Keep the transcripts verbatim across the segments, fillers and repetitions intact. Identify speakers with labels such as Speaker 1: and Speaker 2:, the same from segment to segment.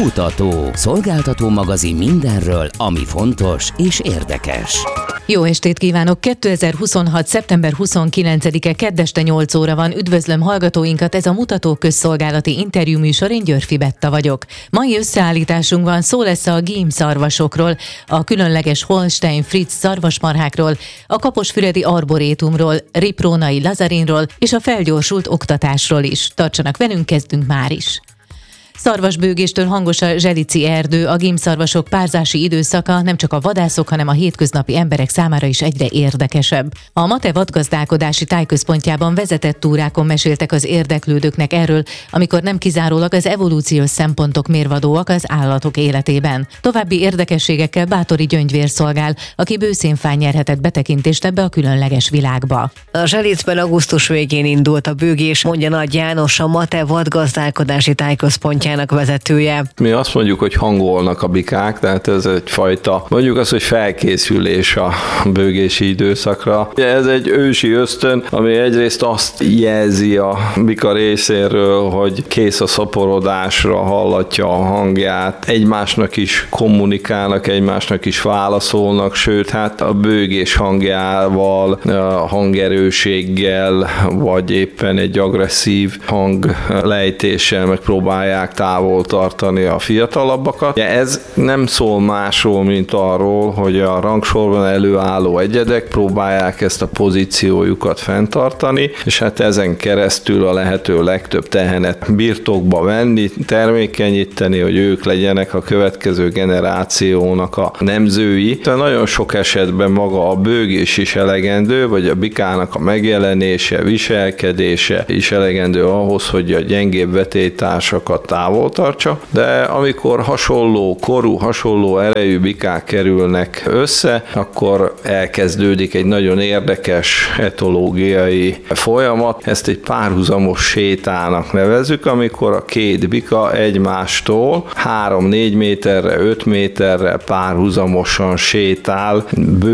Speaker 1: Mutató. Szolgáltató magazin mindenről, ami fontos és érdekes.
Speaker 2: Jó estét kívánok! kétezer-huszonhat. szeptember huszonkilencedike keddeste nyolc óra van. Üdvözlöm hallgatóinkat, ez a Mutató közszolgálati interjú műsor, én Györfi Betta vagyok. Mai összeállításunkban szó lesz a gímszarvasokról, a különleges Holstein Fritz szarvasmarhákról, a kaposfüredi arborétumról, Riprónai Lazarinról és a felgyorsult oktatásról is. Tartsanak velünk, kezdünk már is! Szarvasbőgéstől hangos a zselici erdő, a gímszarvasok párzási időszaka nem csak a vadászok, hanem a hétköznapi emberek számára is egyre érdekesebb. A Mate vadgazdálkodási tájközpontjában vezetett túrákon meséltek az érdeklődőknek erről, amikor nem kizárólag az evolúciós szempontok mérvadóak az állatok életében. További érdekességekkel Bátori Gyöngyvér szolgál, aki bőszínfán nyerhetett betekintést ebbe a különleges világba.
Speaker 3: A Zselicben augusztus végén indult a bőgés, mondja Nagy János, a Mate vadgazdálkodási tájközpontjának vezetője.
Speaker 4: Mi azt mondjuk, hogy hangolnak a bikák, tehát ez egyfajta, mondjuk azt, hogy felkészülés a bőgési időszakra. Ez egy ősi ösztön, ami egyrészt azt jelzi a bika részéről, hogy kész a szaporodásra, hallatja a hangját, egymásnak is kommunikálnak, egymásnak is válaszolnak, sőt, hát a bőgés hangjával, a hangerőséggel, vagy éppen egy agresszív hanglejtéssel megpróbálják távol tartani a fiatalabbakat. Ez nem szól másról, mint arról, hogy a rangsorban előálló egyedek próbálják ezt a pozíciójukat fenntartani, és hát ezen keresztül a lehető legtöbb tehenet birtokba venni, termékenyíteni, hogy ők legyenek a következő generációnak a nemzői. De nagyon sok esetben maga a bőgés is elegendő, vagy a bikának a megjelenése, viselkedése is elegendő ahhoz, hogy a gyengébb vetélytársakat távol tartsa, de amikor hasonló korú, hasonló erejű bikák kerülnek össze, akkor elkezdődik egy nagyon érdekes etológiai folyamat. Ezt egy párhuzamos sétának nevezzük, amikor a két bika egymástól három-négy méterre, öt méterre párhuzamosan sétál,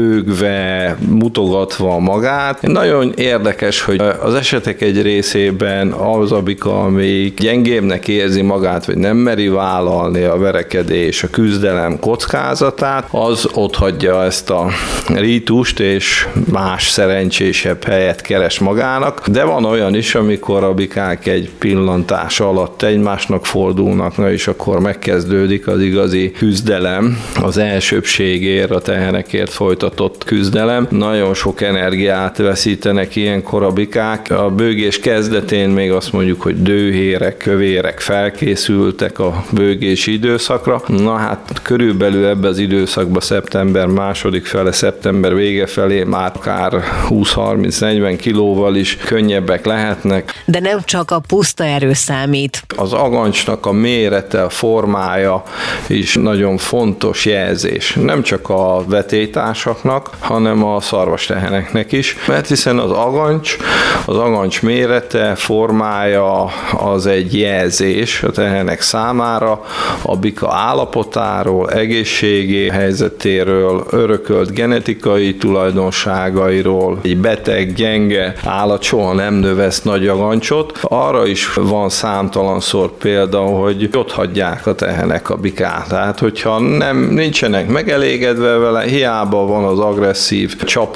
Speaker 4: bőgve, mutogatva magát. Nagyon érdekes, hogy az esetek egy részében az a bika, amelyik gyengébbnek érzi magát, vagy nem meri vállalni a verekedés, a küzdelem kockázatát, az otthagyja ezt a rítust, és más szerencsésebb helyet keres magának. De van olyan is, amikor a bikák egy pillantás alatt egymásnak fordulnak, na és akkor megkezdődik az igazi küzdelem, az elsőbbségért, a tehenekért folytatott küzdelem. Nagyon sok energiát veszítenek ilyenkor a bikák. A bőgés kezdetén még azt mondjuk, hogy dőhérek, kövérek felkészültek a bőgési időszakra. Na hát körülbelül ebben az időszakban szeptember második fele, szeptember vége felé már akár húsz-harminc-negyven kilóval is könnyebbek lehetnek.
Speaker 3: De nem csak a puszta erő számít.
Speaker 4: Az agancsnak a mérete, a formája is nagyon fontos jelzés. Nem csak a vetélytársaknak, hanem a szarvasteheneknek is, mert hiszen az agancs, az agancs mérete, formája az egy jelzés a tehenek számára, a bika állapotáról, egészségi helyzetéről, örökölt genetikai tulajdonságairól. Egy beteg, gyenge állat soha nem növeszt nagy agancsot. Arra is van számtalanszor példa, hogy ott hagyják a tehenek a bikát. Tehát, hogyha nem, nincsenek megelégedve vele, hiába van az agresszív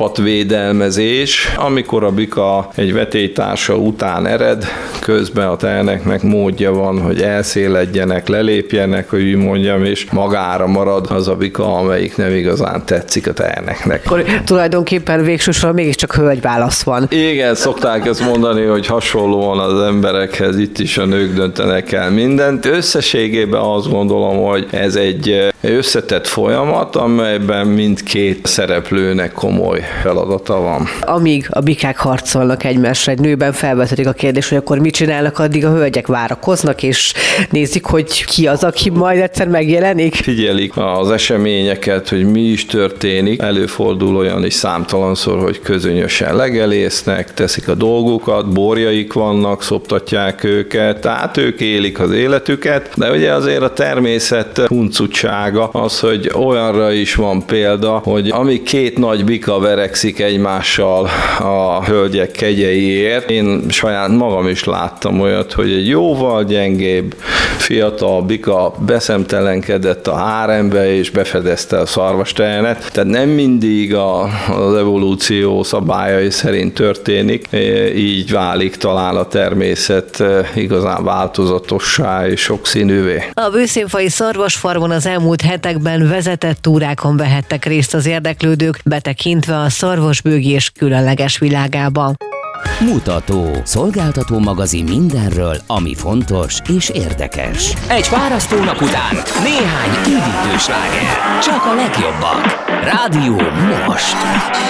Speaker 4: csapatvédelmezés, amikor a bika egy vetélytársa után ered, közben a teheneknek módja van, hogy elszéledjenek, lelépjenek, hogy úgy mondjam, és magára marad az a bika, amelyik nem igazán tetszik a teheneknek.
Speaker 3: Akkor tulajdonképpen végsősorban mégiscsak hölgyválasz van.
Speaker 4: Igen, szokták ezt mondani, hogy hasonlóan az emberekhez itt is a nők döntenek el mindent. Összességében azt gondolom, hogy ez egy összetett folyamat, amelyben mindkét szereplőnek komoly feladata van.
Speaker 3: Amíg a bikák harcolnak egymásra, egy nőben felvetődik a kérdés, hogy akkor mit csinálnak, addig a hölgyek várakoznak, és nézik, hogy ki az, aki majd egyszer megjelenik.
Speaker 4: Figyelik az eseményeket, hogy mi is történik. Előfordul olyan is számtalanszor, hogy közönösen legelésznek, teszik a dolgukat, borjaik vannak, szoptatják őket, tehát ők élik az életüket, de ugye azért a természet huncutsága az, hogy olyanra is van példa, hogy amíg két nagy bika verekszik egymással a hölgyek kegyeiért, én saját magam is láttam olyat, hogy egy jóval gyengébb fehébb, fiatal bika beszemtelenkedett a hárembe, és befedezte a szarvastehenet. Tehát nem mindig a, az evolúció szabályai szerint történik, így válik talán a természet igazán változatossá és sokszínűvé.
Speaker 5: A bőszínfai szarvasfarmon az elmúlt hetekben vezetett túrákon vehettek részt az érdeklődők, betekintve a szarvasbőgés különleges világába.
Speaker 1: Mutató. Szolgáltató magazin mindenről, ami fontos és érdekes. Egy fárasztó nap után néhány üdítő sláger. Csak a legjobbak. Rádió most.